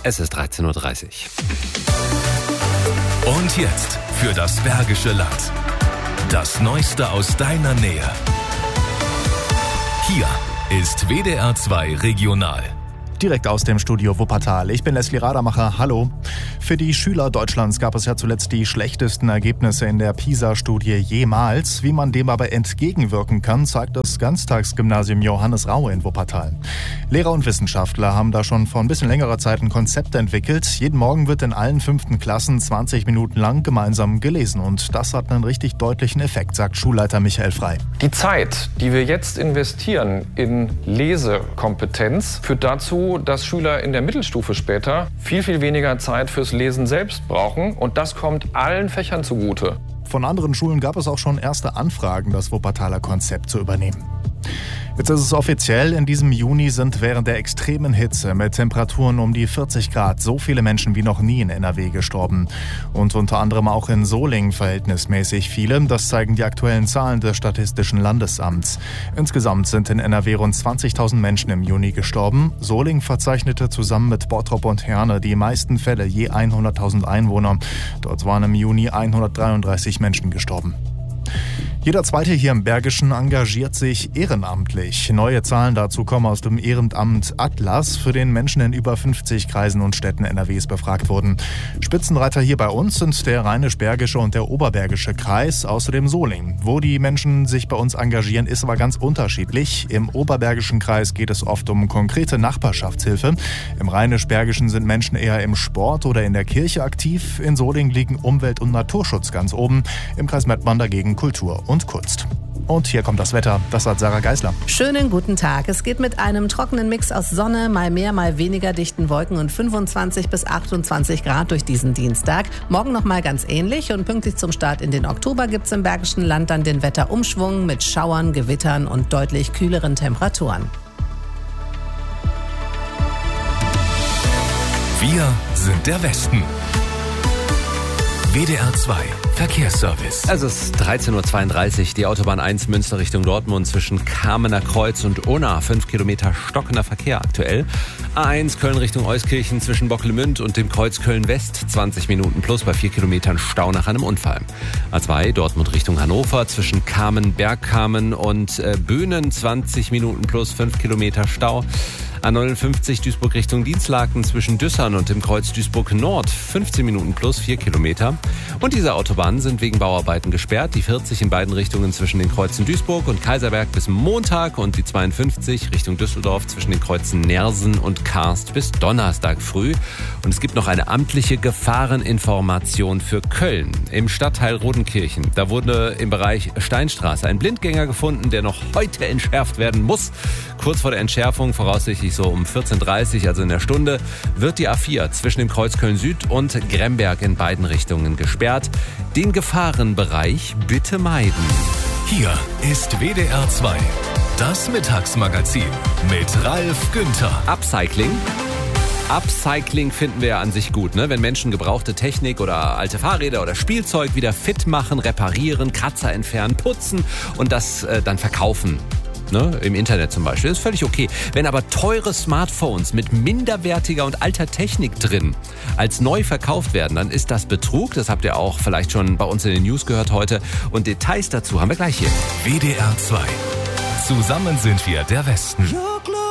Es ist 13.30 Uhr. Und jetzt für das Bergische Land. Das Neueste aus deiner Nähe. Hier ist WDR 2 Regional. Direkt aus dem Studio Wuppertal. Ich bin Leslie Radermacher. Hallo. Für die Schüler Deutschlands gab es ja zuletzt die schlechtesten Ergebnisse in der PISA-Studie jemals. Wie man dem aber entgegenwirken kann, zeigt das Ganztagsgymnasium Johannes Raue in Wuppertal. Lehrer und Wissenschaftler haben da schon vor ein bisschen längerer Zeit ein Konzept entwickelt. Jeden Morgen wird in allen 5. Klassen 20 Minuten lang gemeinsam gelesen. Und das hat einen richtig deutlichen Effekt, sagt Schulleiter Michael Frei. Die Zeit, die wir jetzt investieren in Lesekompetenz, führt dazu, dass Schüler in der Mittelstufe später viel, viel weniger Zeit fürs Lesen selbst brauchen. Und das kommt allen Fächern zugute. Von anderen Schulen gab es auch schon erste Anfragen, das Wuppertaler Konzept zu übernehmen. Jetzt ist es offiziell, in diesem Juni sind während der extremen Hitze mit Temperaturen um die 40 Grad so viele Menschen wie noch nie in NRW gestorben. Und unter anderem auch in Solingen verhältnismäßig viele. Das zeigen die aktuellen Zahlen des Statistischen Landesamts. Insgesamt sind in NRW rund 20.000 Menschen im Juni gestorben. Solingen verzeichnete zusammen mit Bottrop und Herne die meisten Fälle je 100.000 Einwohner. Dort waren im Juni 133 Menschen gestorben. Jeder Zweite hier im Bergischen engagiert sich ehrenamtlich. Neue Zahlen dazu kommen aus dem Ehrenamt Atlas, für den Menschen in über 50 Kreisen und Städten NRWs befragt wurden. Spitzenreiter hier bei uns sind der Rheinisch-Bergische und der Oberbergische Kreis, außerdem Solingen. Wo die Menschen sich bei uns engagieren, ist aber ganz unterschiedlich. Im Oberbergischen Kreis geht es oft um konkrete Nachbarschaftshilfe. Im Rheinisch-Bergischen sind Menschen eher im Sport oder in der Kirche aktiv. In Solingen liegen Umwelt- und Naturschutz ganz oben. Im Kreis Mettmann dagegen Kultur und Kunst. Und hier kommt das Wetter. Das hat Sarah Geisler. Schönen guten Tag. Es geht mit einem trockenen Mix aus Sonne, mal mehr, mal weniger dichten Wolken und 25 bis 28 Grad durch diesen Dienstag. Morgen noch mal ganz ähnlich und pünktlich zum Start in den Oktober gibt es im Bergischen Land dann den Wetterumschwung mit Schauern, Gewittern und deutlich kühleren Temperaturen. Wir sind der Westen. WDR 2 Verkehrsservice. Es ist 13.32 Uhr. Die Autobahn 1 Münster Richtung Dortmund zwischen Kamener Kreuz und Unna. 5 Kilometer stockender Verkehr aktuell. A1 Köln Richtung Euskirchen zwischen Bocklemünd und dem Kreuz Köln-West. 20 Minuten plus bei 4 Kilometern Stau nach einem Unfall. A2 Dortmund Richtung Hannover zwischen Kamen, Bergkamen und Böhnen. 20 Minuten plus 5 Kilometer Stau. A59 Duisburg Richtung Dienstlaken zwischen Düssern und dem Kreuz Duisburg Nord. 15 Minuten plus 4 Kilometer. Und diese Autobahnen sind wegen Bauarbeiten gesperrt. Die 40 in beiden Richtungen zwischen den Kreuzen Duisburg und Kaiserberg bis Montag und die 52 Richtung Düsseldorf zwischen den Kreuzen Nersen und Karst bis Donnerstag früh. Und es gibt noch eine amtliche Gefahreninformation für Köln. Im Stadtteil Rodenkirchen. Da wurde im Bereich Steinstraße ein Blindgänger gefunden, der noch heute entschärft werden muss. Kurz vor der Entschärfung, voraussichtlich so um 14.30 Uhr, also in der Stunde, wird die A4 zwischen dem Kreuz Köln Süd und Gremberg in beiden Richtungen gesperrt. Den Gefahrenbereich bitte meiden. Hier ist WDR 2, das Mittagsmagazin mit Ralf Günther. Upcycling finden wir ja an sich gut, ne? Wenn Menschen gebrauchte Technik oder alte Fahrräder oder Spielzeug wieder fit machen, reparieren, Kratzer entfernen, putzen und das dann verkaufen. Ne, im Internet zum Beispiel, das ist völlig okay. Wenn aber teure Smartphones mit minderwertiger und alter Technik drin als neu verkauft werden, dann ist das Betrug. Das habt ihr auch vielleicht schon bei uns in den News gehört heute. Und Details dazu haben wir gleich hier. WDR 2. Zusammen sind wir der Westen.